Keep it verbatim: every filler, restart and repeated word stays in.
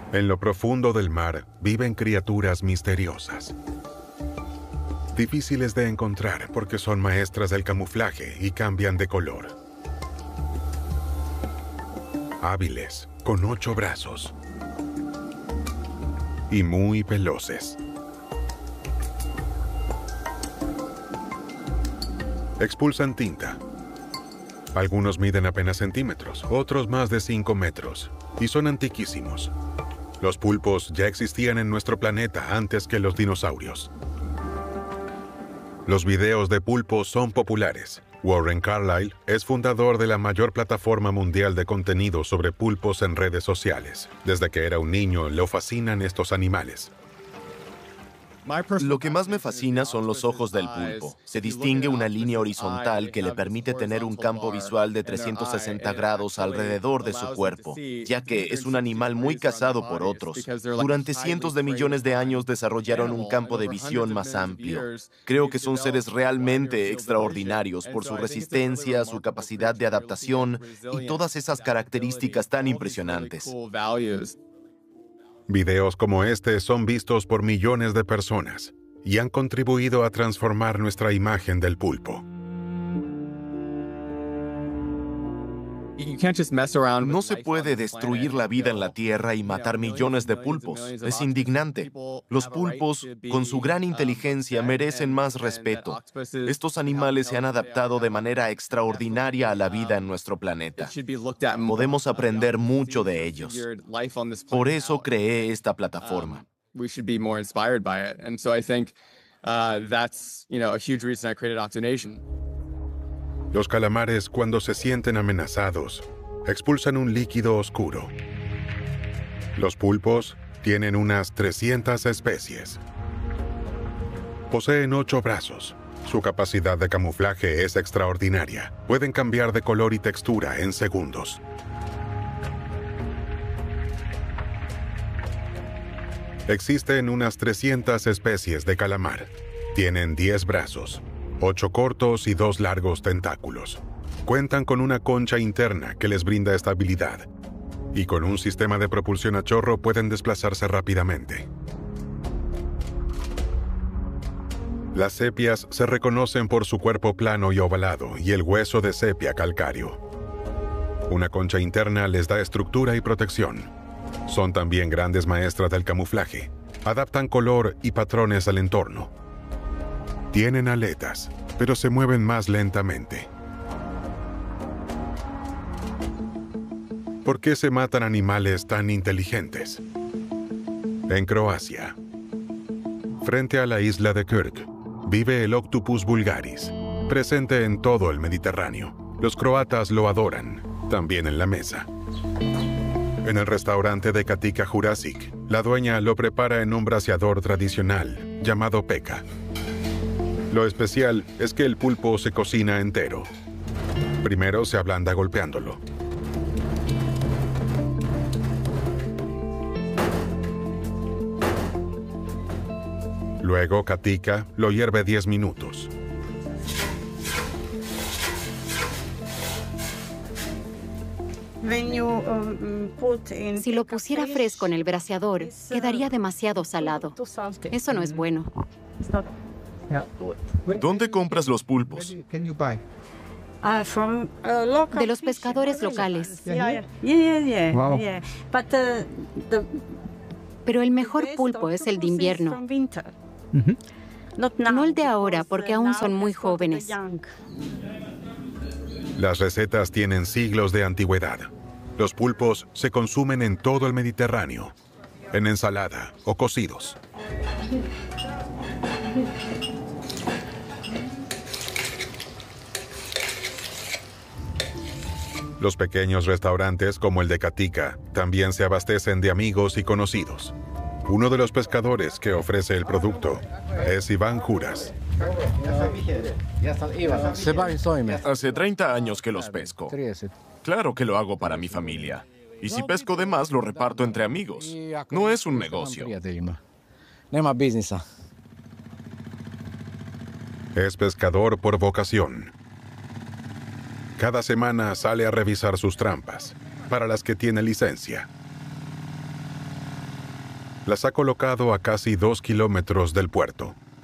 En lo profundo del mar viven criaturas misteriosas. Difíciles de encontrar porque son maestras del camuflaje y cambian de color. Hábiles, con ocho brazos. Y muy veloces. Expulsan tinta. Algunos miden apenas centímetros, otros más de cinco metros, y son antiquísimos. Los pulpos ya existían en nuestro planeta antes que los dinosaurios. Los videos de pulpos son populares. Warren Carlyle es fundador de la mayor plataforma mundial de contenido sobre pulpos en redes sociales. Desde que era un niño, le fascinan estos animales. Lo que más me fascina son los ojos del pulpo. Se distingue una línea horizontal que le permite tener un campo visual de trescientos sesenta grados alrededor de su cuerpo, ya que es un animal muy cazado por otros. Durante cientos de millones de años desarrollaron un campo de visión más amplio. Creo que son seres realmente extraordinarios por su resistencia, su capacidad de adaptación y todas esas características tan impresionantes. Videos como este son vistos por millones de personas y han contribuido a transformar nuestra imagen del pulpo. No se puede destruir la vida en la Tierra y matar millones de pulpos. Es indignante. Los pulpos, con su gran inteligencia, merecen más respeto. Estos animales se han adaptado de manera extraordinaria a la vida en nuestro planeta. Podemos aprender mucho de ellos. Por eso creé esta plataforma. Los calamares, cuando se sienten amenazados, expulsan un líquido oscuro. Los pulpos tienen unas trescientas especies. Poseen ocho brazos. Su capacidad de camuflaje es extraordinaria. Pueden cambiar de color y textura en segundos. Existen unas trescientas especies de calamar. Tienen diez brazos. Ocho cortos y dos largos tentáculos. Cuentan con una concha interna que les brinda estabilidad. Y con un sistema de propulsión a chorro pueden desplazarse rápidamente. Las sepias se reconocen por su cuerpo plano y ovalado y el hueso de sepia calcáreo. Una concha interna les da estructura y protección. Son también grandes maestras del camuflaje. Adaptan color y patrones al entorno. Tienen aletas, pero se mueven más lentamente. ¿Por qué se matan animales tan inteligentes? En Croacia, frente a la isla de Krk, vive el Octopus vulgaris, presente en todo el Mediterráneo. Los croatas lo adoran, también en la mesa. En el restaurante de Katica Jurasic, la dueña lo prepara en un braseador tradicional, llamado peka. Lo especial es que el pulpo se cocina entero. Primero se ablanda golpeándolo. Luego Katica lo hierve diez minutos. Si lo pusiera fresco en el braseador, quedaría demasiado salado. Eso no es bueno. ¿Dónde compras los pulpos? De los pescadores locales. Pero el mejor pulpo es el de invierno. No el de ahora, porque aún son muy jóvenes. Las recetas tienen siglos de antigüedad. Los pulpos se consumen en todo el Mediterráneo, en ensalada o cocidos. Los pequeños restaurantes, como el de Katica, también se abastecen de amigos y conocidos. Uno de los pescadores que ofrece el producto es Iván Juras. Hace treinta años que los pesco. Claro que lo hago para mi familia. Y si pesco de más, lo reparto entre amigos. No es un negocio. Es pescador por vocación. Cada semana sale a revisar sus trampas, para las que tiene licencia. Las ha colocado a casi dos kilómetros del puerto.